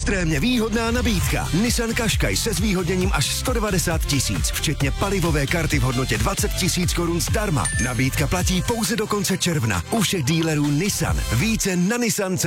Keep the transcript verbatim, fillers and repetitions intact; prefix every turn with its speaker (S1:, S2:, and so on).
S1: extrémně výhodná nabídka. Nissan Qashqai se zvýhodněním až sto devadesát tisíc, včetně palivové karty v hodnotě dvacet tisíc korun zdarma. Nabídka platí pouze do konce června u všech dílerů Nissan. Více na Nissan.